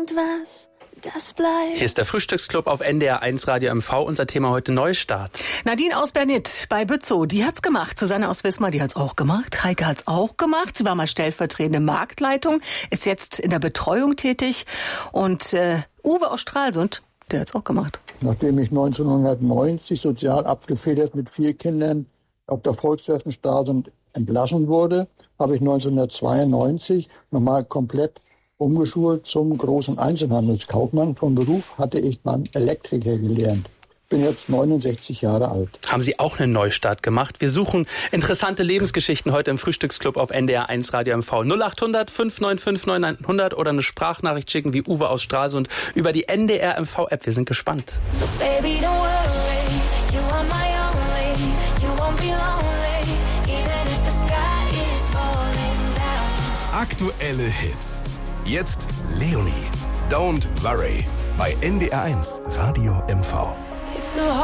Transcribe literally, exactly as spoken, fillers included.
irgendwas, das bleibt. Hier ist der Frühstücksclub auf N D R eins Radio M V. Unser Thema heute Neustart. Nadine aus Bernit bei Bützow, die hat's gemacht. Susanne aus Wismar, die hat's auch gemacht. Heike hat's auch gemacht. Sie war mal stellvertretende Marktleitung, ist jetzt in der Betreuung tätig. Und äh, Uwe aus Stralsund, der hat's auch gemacht. Nachdem ich neunzehnhundertneunzig sozial abgefedert mit vier Kindern auf der Volkswerft in Stralsund entlassen wurde, habe ich neunzehnhundertzweiundneunzig nochmal komplett umgeschult zum großen Einzelhandelskaufmann. Von Beruf hatte ich dann Elektriker gelernt. Bin jetzt neunundsechzig Jahre alt. Haben Sie auch einen Neustart gemacht? Wir suchen interessante Lebensgeschichten heute im Frühstücksclub auf N D R eins Radio M V. null acht hundert fünf neun fünf neun neun null null oder eine Sprachnachricht schicken wie Uwe aus Stralsund über die N D R M V-App. Wir sind gespannt. So baby, don't worry, you are my only, you won't be lonely, even if the sky is falling down. Aktuelle Hits. Jetzt Leonie. Don't Worry. Bei N D R eins Radio M V. If the